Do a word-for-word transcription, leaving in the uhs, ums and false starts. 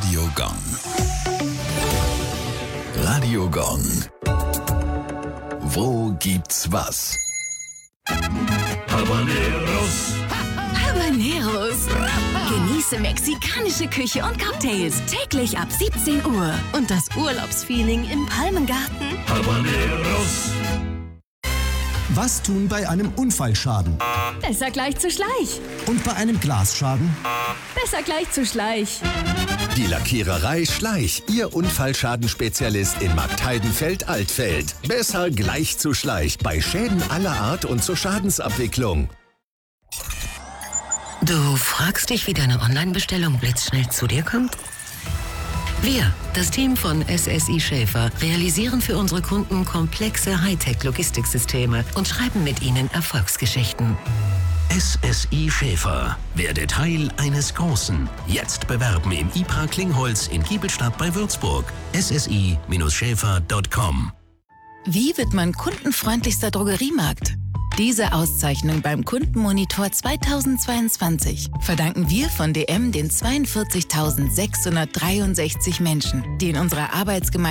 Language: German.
Radio Gong. Radio Gong. Wo gibt's was? Habaneros. Habaneros. Genieße mexikanische Küche und Cocktails täglich ab siebzehn Uhr. Und das Urlaubsfeeling im Palmengarten. Habaneros. Was tun bei einem Unfallschaden? Besser gleich zu Schleich. Und bei einem Glasschaden? Besser gleich zu Schleich. Die Lackiererei Schleich, Ihr Unfallschadenspezialist in Marktheidenfeld-Altfeld. Besser gleich zu Schleich bei Schäden aller Art und zur Schadensabwicklung. Du fragst dich, wie deine Online-Bestellung blitzschnell zu dir kommt? Wir, das Team von S S I Schäfer, realisieren für unsere Kunden komplexe Hightech-Logistiksysteme und schreiben mit ihnen Erfolgsgeschichten. S S I Schäfer. Werde Teil eines Großen. Jetzt bewerben im I P A Klingholz in Giebelstadt bei Würzburg. S S I Schäfer Punkt com. Wie wird man kundenfreundlichster Drogeriemarkt? Diese Auszeichnung beim Kundenmonitor zweitausendzweiundzwanzig verdanken wir von D M den zweiundvierzigtausendsechshundertdreiundsechzig Menschen, die in unserer Arbeitsgemeinschaft